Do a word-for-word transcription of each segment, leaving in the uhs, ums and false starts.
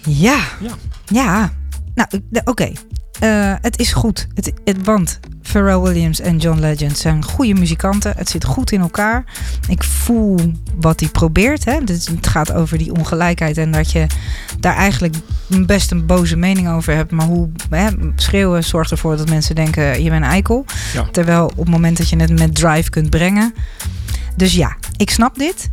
Ja. Ja. Ja. Nou, oké. Okay. Uh, het is goed. Het, het, want Pharrell Williams en John Legend zijn goede muzikanten. Het zit goed in elkaar. Ik voel wat hij probeert. Hè? Dus het gaat over die ongelijkheid. En dat je daar eigenlijk best een boze mening over hebt. Maar hoe hè, schreeuwen zorgt ervoor dat mensen denken... je bent een eikel. Ja. Terwijl op het moment dat je het met drive kunt brengen. Dus ja, ik snap dit.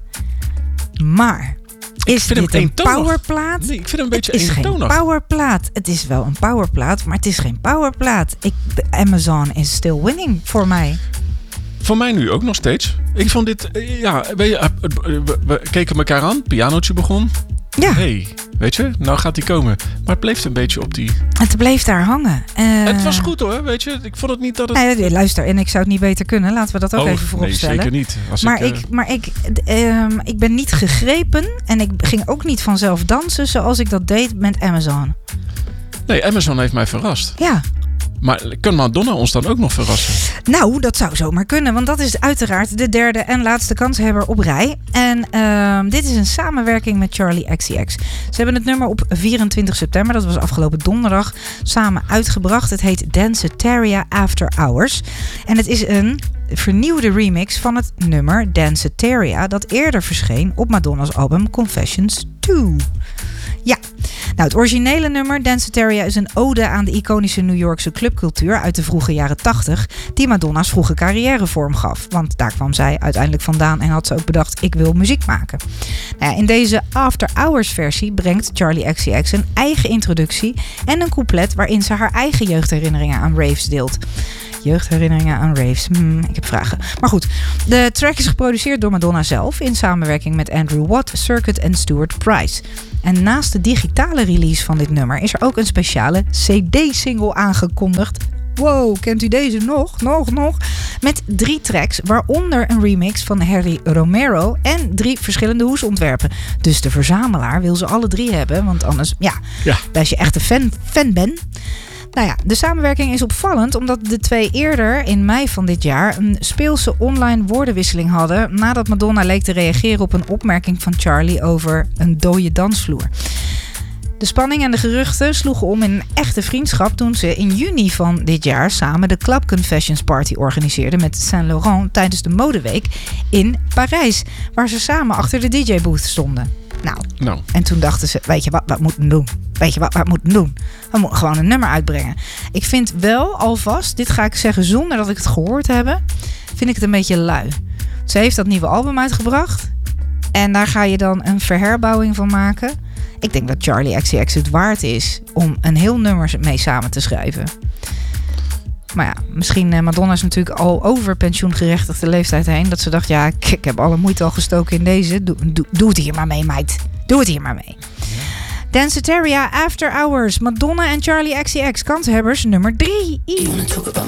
Maar... Is dit een powerplaat? Nee, ik vind hem een beetje het is eentonig. geen powerplaat. Het is wel een powerplaat, maar het is geen powerplaat. Ik, Amazon is still winning voor mij. Voor mij nu ook nog steeds. Ik vond dit... Ja, weet je, we keken elkaar aan. Pianootje begon. Ja. Hey, weet je, nou gaat die komen. Maar het bleef een beetje op die... Het bleef daar hangen. Uh... Het was goed hoor, weet je. Ik vond het niet dat het... Nee, luister, en ik zou het niet beter kunnen. Laten we dat ook oh, even vooropstellen. Nee, zeker niet. Als maar ik, ik, uh... maar ik, uh, ik ben niet gegrepen. En ik ging ook niet vanzelf dansen zoals ik dat deed met Amazon. Nee, Amazon heeft mij verrast. Ja. Maar kan Madonna ons dan ook nog verrassen? Nou, dat zou zomaar kunnen. Want dat is uiteraard de derde en laatste kanshebber op rij. En uh, dit is een samenwerking met Charli X C X. Ze hebben het nummer op vierentwintig september, dat was afgelopen donderdag, samen uitgebracht. Het heet Danceteria After Hours. En het is een vernieuwde remix van het nummer Danceteria, dat eerder verscheen op Madonna's album Confessions twee. Ja, nou het originele nummer Danceteria is een ode aan de iconische New Yorkse clubcultuur uit de vroege jaren tachtig, die Madonna's vroege carrière vorm gaf. Want daar kwam zij uiteindelijk vandaan en had ze ook bedacht, ik wil muziek maken. Nou ja, in deze After Hours versie brengt Charli X C X een eigen introductie en een couplet waarin ze haar eigen jeugdherinneringen aan raves deelt. Jeugdherinneringen aan raves. Hmm, ik heb vragen. Maar goed, de track is geproduceerd door Madonna zelf in samenwerking met Andrew Watt, Circuit en Stuart Price. En naast de digitale release van dit nummer is er ook een speciale C D-single aangekondigd. Wow, kent u deze nog? Nog, nog? Met drie tracks, waaronder een remix van Harry Romero en drie verschillende hoesontwerpen. Dus de verzamelaar wil ze alle drie hebben, want anders, ja, ja. als je echt een fan, fan bent. Nou ja, de samenwerking is opvallend omdat de twee eerder in mei van dit jaar een speelse online woordenwisseling hadden nadat Madonna leek te reageren op een opmerking van Charli over een dode dansvloer. De spanning en de geruchten sloegen om in een echte vriendschap toen ze in juni van dit jaar samen de Club Confessions Party organiseerden met Saint Laurent tijdens de modeweek in Parijs, waar ze samen achter de D J-booth stonden. Nou, nou, en toen dachten ze, weet je wat, wat moeten we doen? Weet je wat, wat moeten we doen? We moeten gewoon een nummer uitbrengen. Ik vind wel alvast, dit ga ik zeggen zonder dat ik het gehoord heb, vind ik het een beetje lui. Ze heeft dat nieuwe album uitgebracht en daar ga je dan een verherbouwing van maken. Ik denk dat Charli X C X het waard is om een heel nummer mee samen te schrijven. Maar ja, misschien uh, Madonna is natuurlijk al over pensioengerechtigde leeftijd heen. Dat ze dacht, ja, ik, ik heb alle moeite al gestoken in deze. Doe, doe, doe het hier maar mee, meid. Doe het hier maar mee. Ja. Danceteria After Hours. Madonna en Charli X C X. Kanshebbers nummer drie.